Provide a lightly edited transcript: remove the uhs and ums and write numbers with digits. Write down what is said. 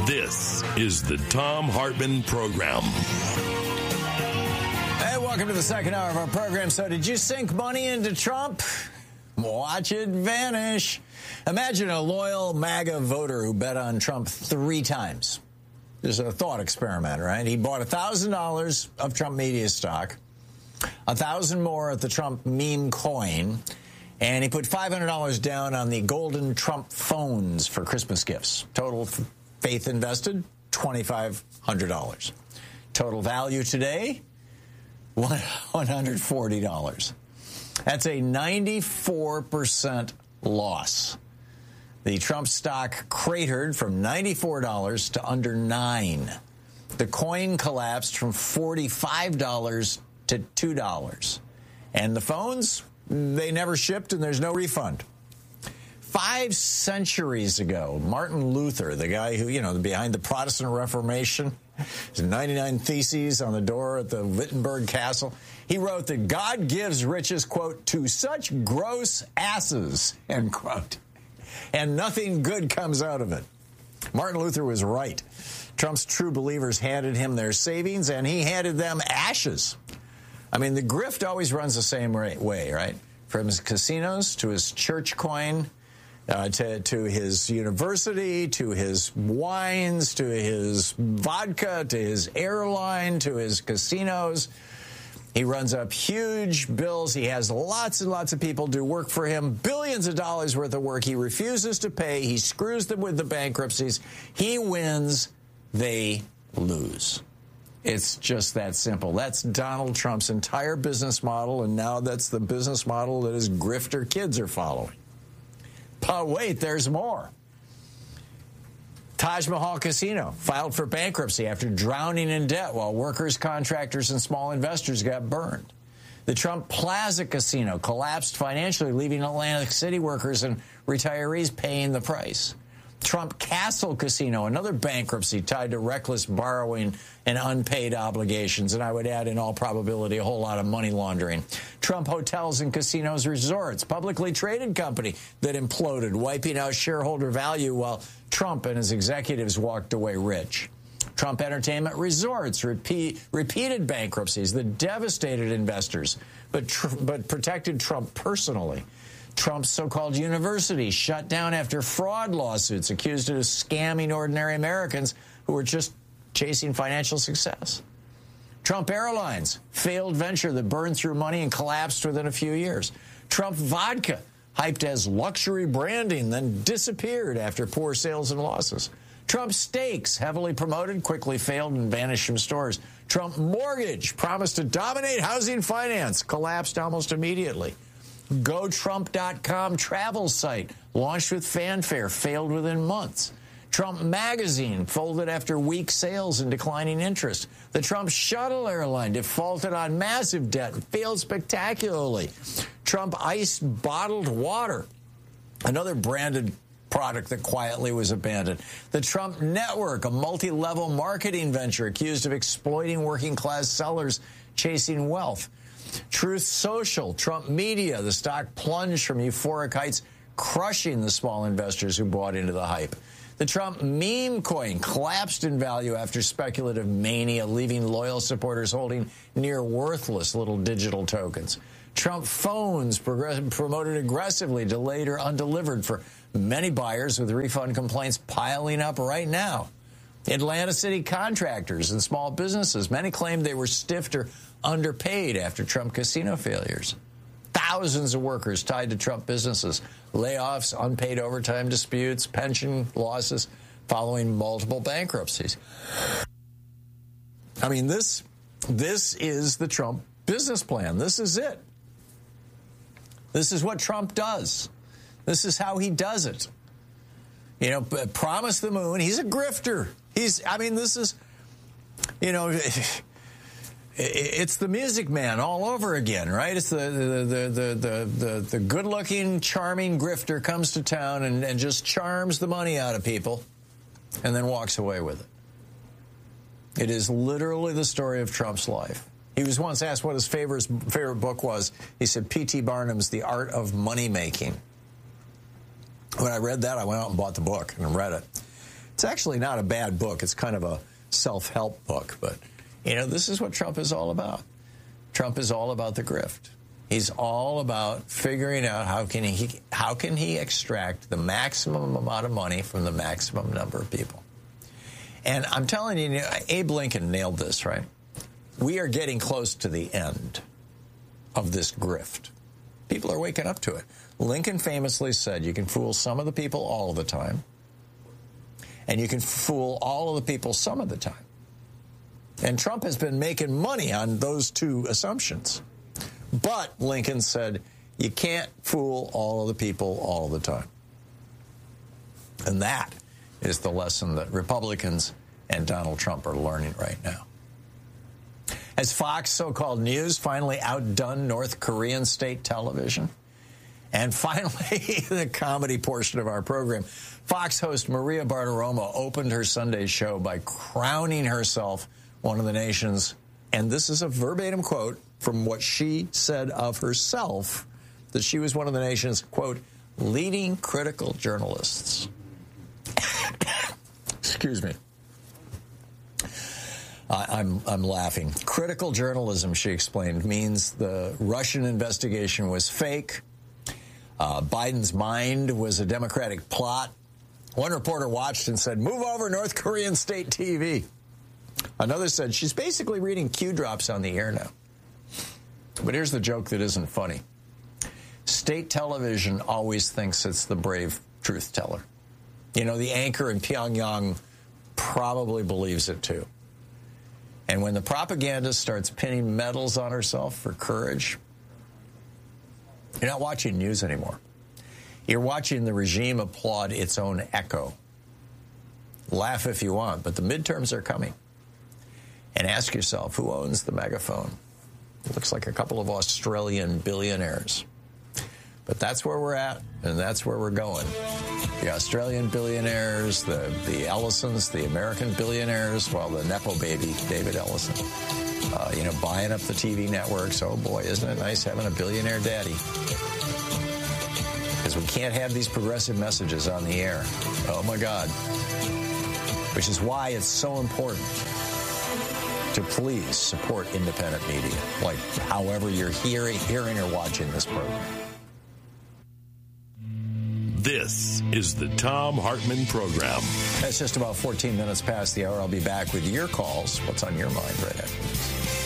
This is the Thom Hartmann Program. Hey, welcome to the second hour of our program. So did you sink money into Trump? Watch it vanish. Imagine a loyal MAGA voter who bet on Trump 3 times. There's a thought experiment, right? He bought $1,000 of Trump media stock, 1,000 more at the Trump meme coin, and he put $500 down on the golden Trump phones for Christmas gifts. Total faith invested, $2,500. Total value today, $140. That's a 94% loss. The Trump stock cratered from $94 to under $9. The coin collapsed from $45 to $2. And the phones, they never shipped and there's no refund. 5 centuries ago, Martin Luther, the guy who, behind the Protestant Reformation, his 99 Theses on the door at the Wittenberg Castle, he wrote that God gives riches, quote, to such gross asses, end quote, and nothing good comes out of it. Martin Luther was right. Trump's true believers handed him their savings, and he handed them ashes. I mean, the grift always runs the same way, right? From his casinos to his church coin, to his university, to his wines, to his vodka, to his airline, to his casinos. He runs up huge bills. He has lots and lots of people do work for him, billions of dollars worth of work. He refuses to pay. He screws them with the bankruptcies. He wins. They lose. It's just that simple. That's Donald Trump's entire business model, and now that's the business model that his grifter kids are following. But wait, there's more. Taj Mahal Casino filed for bankruptcy after drowning in debt while workers, contractors, and small investors got burned. The Trump Plaza Casino collapsed financially, leaving Atlantic City workers and retirees paying the price. Trump Castle Casino, another bankruptcy tied to reckless borrowing and unpaid obligations, and I would add in all probability a whole lot of money laundering. Trump Hotels and Casinos Resorts, publicly traded company that imploded, wiping out shareholder value while Trump and his executives walked away rich. Trump Entertainment Resorts, repeated bankruptcies that devastated investors, but protected Trump personally. Trump's so-called university shut down after fraud lawsuits accused it of scamming ordinary Americans who were just chasing financial success. Trump Airlines, failed venture that burned through money and collapsed within a few years. Trump Vodka, hyped as luxury branding, then disappeared after poor sales and losses. Trump Steaks, heavily promoted, quickly failed and vanished from stores. Trump Mortgage, promised to dominate housing finance, collapsed almost immediately. GoTrump.com travel site, launched with fanfare, failed within months. Trump Magazine folded after weak sales and declining interest. The Trump Shuttle airline defaulted on massive debt and failed spectacularly. Trump Iced bottled water, another branded product that quietly was abandoned. The Trump Network, a multi-level marketing venture accused of exploiting working-class sellers chasing wealth. Truth Social, Trump Media, the stock plunged from euphoric heights, crushing the small investors who bought into the hype. The Trump meme coin collapsed in value after speculative mania, leaving loyal supporters holding near worthless little digital tokens. Trump phones promoted aggressively, delayed or undelivered for many buyers, with refund complaints piling up right now. Atlanta City contractors and small businesses, many claimed they were stiffed or underpaid after Trump casino failures. Thousands of workers tied to Trump businesses, layoffs, unpaid overtime disputes, pension losses following multiple bankruptcies. I mean, this is the Trump business plan. This is it. This is what Trump does. This is how he does it. Promise the moon. He's a grifter. This is, it's the Music Man all over again, right? It's the good-looking, charming grifter comes to town and just charms the money out of people and then walks away with it. It is literally the story of Trump's life. He was once asked what his favorite book was. He said P.T. Barnum's The Art of Money Making. When I read that, I went out and bought the book and read it. It's actually not a bad book. It's kind of a self-help book. But, this is what Trump is all about. Trump is all about the grift. He's all about figuring out how can he extract the maximum amount of money from the maximum number of people. And I'm telling you, Abe Lincoln nailed this, right? We are getting close to the end of this grift. People are waking up to it. Lincoln famously said, you can fool some of the people all of the time, and you can fool all of the people some of the time. And Trump has been making money on those two assumptions. But Lincoln said, you can't fool all of the people all the time. And that is the lesson that Republicans and Donald Trump are learning right now. Has Fox so-called news finally outdone North Korean state television? And finally, the comedy portion of our program. Fox host Maria Bartiromo opened her Sunday show by crowning herself one of the nation's, and this is a verbatim quote from what she said of herself, that she was one of the nation's, quote, leading critical journalists. Excuse me. I'm laughing. Critical journalism, she explained, means the Russian investigation was fake. Biden's mind was a Democratic plot. One reporter watched and said, move over North Korean state TV. Another said, she's basically reading Q drops on the air now. But here's the joke that isn't funny. State television always thinks it's the brave truth teller. The anchor in Pyongyang probably believes it too. And when the propaganda starts pinning medals on herself for courage, you're not watching news anymore. You're watching the regime applaud its own echo. Laugh if you want, but the midterms are coming. And ask yourself, who owns the megaphone? It looks like a couple of Australian billionaires. But that's where we're at, and that's where we're going. The Australian billionaires, the Ellisons, the American billionaires, well, the Nepo baby, David Ellison, buying up the TV networks. Oh, boy, isn't it nice having a billionaire daddy? Because we can't have these progressive messages on the air. Oh, my God. Which is why it's so important to please support independent media, like however you're hearing or watching this program. This is the Thom Hartmann Program. It's just about 14 minutes past the hour. I'll be back with your calls. What's on your mind right after this?